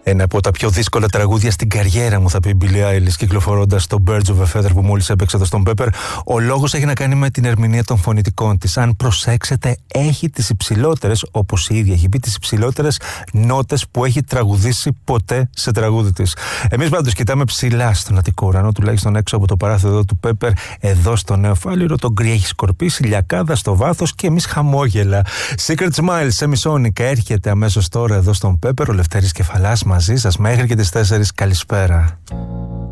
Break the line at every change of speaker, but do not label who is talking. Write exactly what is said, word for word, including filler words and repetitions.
Ένα από τα πιο δύσκολα τραγούδια στην καριέρα μου, θα πει η Billie Eilish, κυκλοφορώντας το Birds of a Feather που μόλις έπαιξε εδώ στον Pepper. Ο λόγος έχει να κάνει με την ερμηνεία των φωνητικών της. Αν προσέξετε, έχει τις υψηλότερες, όπως η ίδια έχει πει, τις υψηλότερες νότες που έχει τραγουδήσει ποτέ σε τραγούδι της. Εμείς πάντως κοιτάμε ψηλά στον Αττικό ουρανό, τουλάχιστον έξω από το παράθυρο εδώ του Pepper, εδώ στο Νέο Φάληρο. Το γκρι έχει σκορπίσει, λιακάδα στο βάθος και εμείς χαμόγελα. Secret Smiles, Semisonic, έρχεται αμέσως τώρα εδώ στον Pepper. Ο Λευτέρης Κεφαλάς μαζί σας μέχρι και τις τέσσερις. Καλησπέρα.